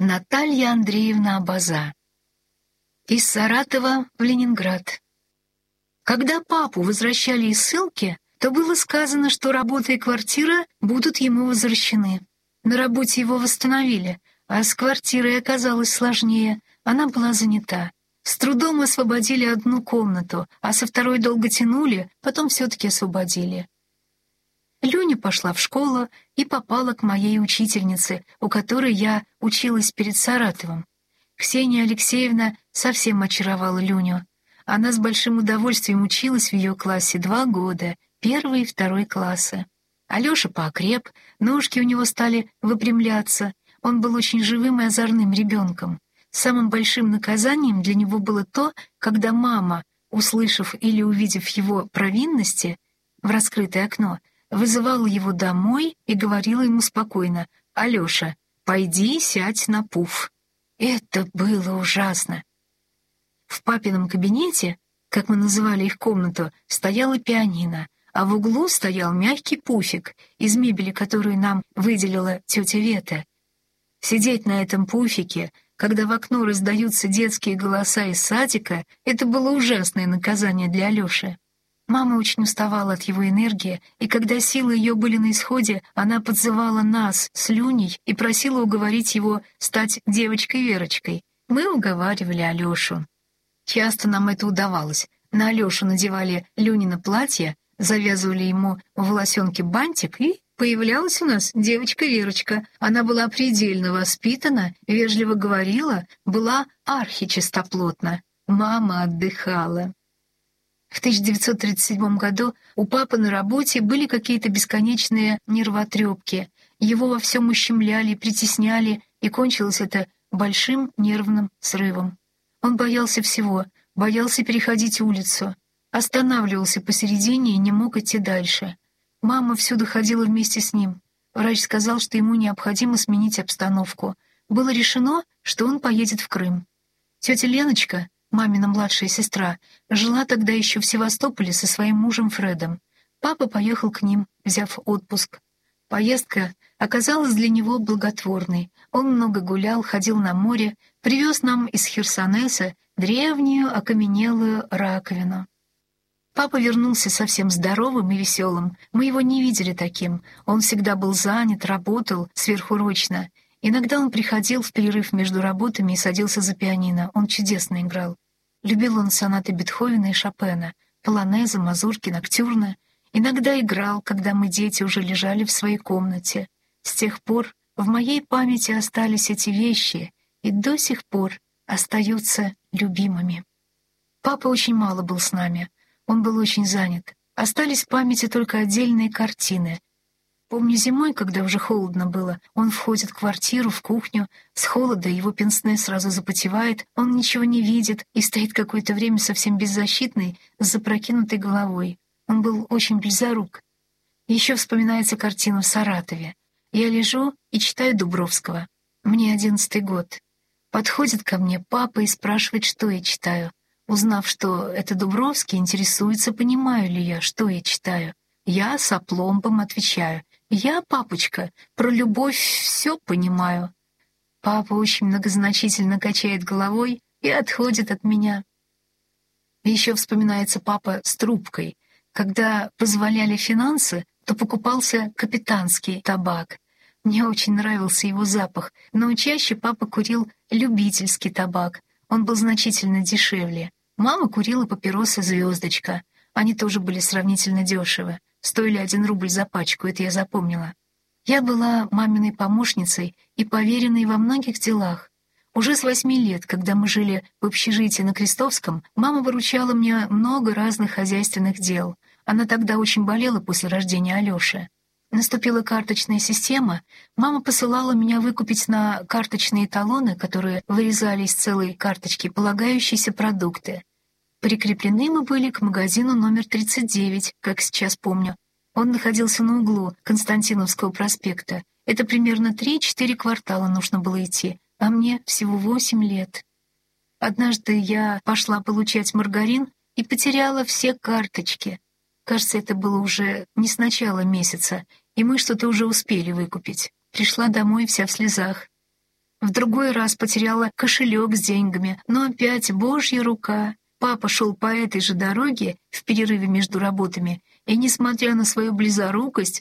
Наталья Андреевна Абаза. Из Саратова в Ленинград. Когда папу возвращали из ссылки, то было сказано, что работа и квартира будут ему возвращены. На работе его восстановили, а с квартирой оказалось сложнее, она была занята. С трудом освободили одну комнату, а со второй долго тянули, потом все-таки освободили. Люня пошла в школу и попала к моей учительнице, у которой я училась перед Саратовом. Ксения Алексеевна совсем очаровала Люню. Она с большим удовольствием училась в ее классе 2 года, 1 и 2 классы. Алеша поокреп, ножки у него стали выпрямляться. Он был очень живым и озорным ребенком. Самым большим наказанием для него было то, когда мама, услышав или увидев его провинности в раскрытое окно, вызывала его домой и говорила ему спокойно: «Алеша, пойди сядь на пуф». Это было ужасно. В папином кабинете, как мы называли их комнату, стояла пианино, а в углу стоял мягкий пуфик из мебели, которую нам выделила тетя Вета. Сидеть на этом пуфике, когда в окно раздаются детские голоса из садика, это было ужасное наказание для Алеши. Мама очень уставала от его энергии, и когда силы ее были на исходе, она подзывала нас с Люней и просила уговорить его стать девочкой-Верочкой. Мы уговаривали Алешу. Часто нам это удавалось. На Алешу надевали Люнино платье, завязывали ему в волосенке бантик, и появлялась у нас девочка-Верочка. Она была предельно воспитана, вежливо говорила, была архичистоплотна. Мама отдыхала. В 1937 году у папы на работе были какие-то бесконечные нервотрепки. Его во всем ущемляли, притесняли, и кончилось это большим нервным срывом. Он боялся всего, боялся переходить улицу, останавливался посередине и не мог идти дальше. Мама всюду ходила вместе с ним. Врач сказал, что ему необходимо сменить обстановку. Было решено, что он поедет в Крым. Тетя Леночка, мамина младшая сестра, жила тогда еще в Севастополе со своим мужем Фредом. Папа поехал к ним, взяв отпуск. Поездка оказалась для него благотворной. Он много гулял, ходил на море, привез нам из Херсонеса древнюю окаменелую раковину. Папа вернулся совсем здоровым и веселым. Мы его не видели таким. Он всегда был занят, работал сверхурочно. Иногда он приходил в перерыв между работами и садился за пианино. Он чудесно играл. Любил он сонаты Бетховена и Шопена, полонеза, мазурки, ноктюрны. Иногда играл, когда мы, дети, уже лежали в своей комнате. С тех пор в моей памяти остались эти вещи и до сих пор остаются любимыми. Папа очень мало был с нами. Он был очень занят. Остались в памяти только отдельные картины. Помню, зимой, когда уже холодно было, он входит в квартиру, в кухню. С холода его пенсне сразу запотевает, он ничего не видит и стоит какое-то время совсем беззащитный, с запрокинутой головой. Он был очень близорук. Еще вспоминается картина в Саратове. Я лежу и читаю Дубровского. Мне 11 год. Подходит ко мне папа и спрашивает, что я читаю. Узнав, что это Дубровский, интересуется, понимаю ли я, что я читаю. Я с опломбом отвечаю: «Я, папочка, про любовь все понимаю». Папа очень многозначительно качает головой и отходит от меня. Еще вспоминается папа с трубкой. Когда позволяли финансы, то покупался капитанский табак. Мне очень нравился его запах, но чаще папа курил любительский табак. Он был значительно дешевле. Мама курила папиросы «Звездочка». Они тоже были сравнительно дешевы. Стоили 1 рубль за пачку, это я запомнила. Я была маминой помощницей и поверенной во многих делах. Уже с 8 лет, когда мы жили в общежитии на Крестовском, мама выручала мне много разных хозяйственных дел. Она тогда очень болела после рождения Алёши. Наступила карточная система, мама посылала меня выкупить на карточные талоны, которые вырезали из целой карточки, полагающиеся продукты. Прикреплены мы были к магазину номер 39, как сейчас помню. Он находился на углу Константиновского проспекта. Это примерно 3-4 квартала нужно было идти, а мне всего 8 лет. Однажды я пошла получать маргарин и потеряла все карточки. Кажется, это было уже не с начала месяца, и мы что-то уже успели выкупить. Пришла домой вся в слезах. В другой раз потеряла кошелек с деньгами, но опять Божья рука. Папа шел по этой же дороге в перерыве между работами, и, несмотря на свою близорукость,